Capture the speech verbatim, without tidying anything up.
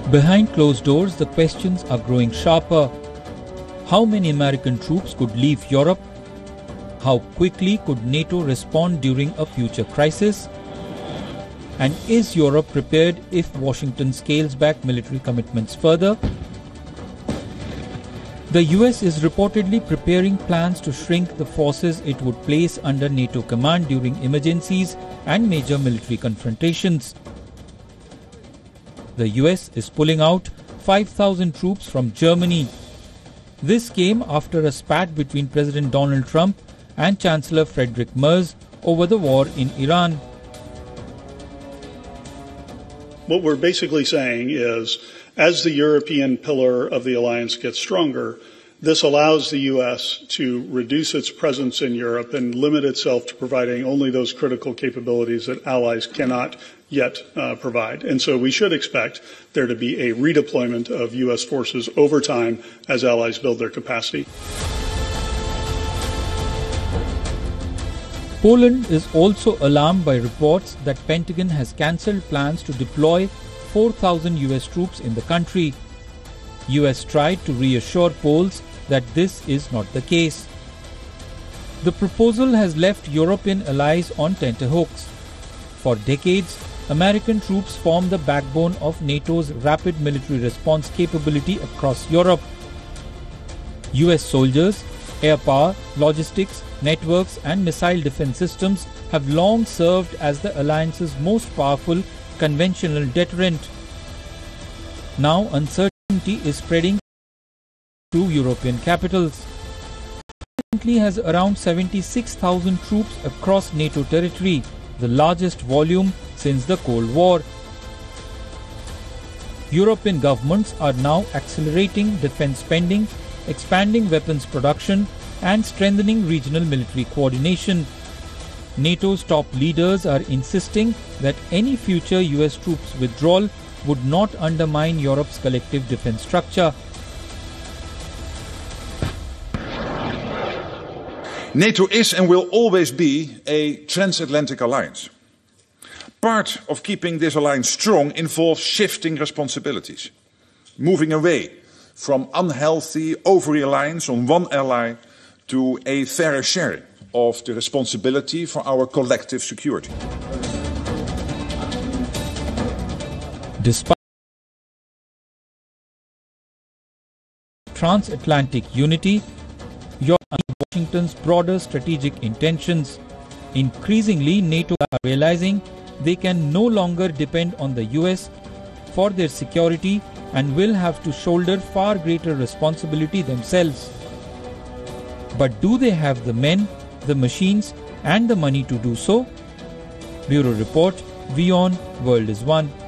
Behind closed doors, the questions are growing sharper. How many American troops could leave Europe? How quickly could NATO respond during a future crisis? And is Europe prepared if Washington scales back military commitments further? The U S is reportedly preparing plans to shrink the forces it would place under NATO command during emergencies and major military confrontations. The U S is pulling out five thousand troops from Germany. This came after a spat between President Donald Trump and Chancellor Friedrich Merz over the war in Iran. What we're basically saying is, as the European pillar of the alliance gets stronger, this allows the U S to reduce its presence in Europe and limit itself to providing only those critical capabilities that allies cannot yet uh, provide. And so we should expect there to be a redeployment of U S forces over time as allies build their capacity. Poland is also alarmed by reports that Pentagon has cancelled plans to deploy four thousand U S troops in the country. U S tried to reassure Poles that this is not the case. The proposal has left European allies on tenterhooks. For decades, American troops form the backbone of NATO's rapid military response capability across Europe. U S soldiers, air power, logistics, networks and missile defense systems have long served as the alliance's most powerful conventional deterrent. Now uncertainty is spreading to European capitals. Currently has around seventy-six thousand troops across NATO territory, the largest volume since the Cold War. European governments are now accelerating defense spending, expanding weapons production and strengthening regional military coordination. NATO's top leaders are insisting that any future U S troops withdrawal would not undermine Europe's collective defense structure. NATO is and will always be a transatlantic alliance. Part of keeping this alliance strong involves shifting responsibilities, moving away from unhealthy over-reliance on one ally to a fairer sharing of the responsibility for our collective security. Despite transatlantic unity, Europe and Washington's broader strategic intentions, increasingly NATO are realizing they can no longer depend on the U S for their security and will have to shoulder far greater responsibility themselves. But do they have the men, the machines and the money to do so? Bureau Report, WION, World is One.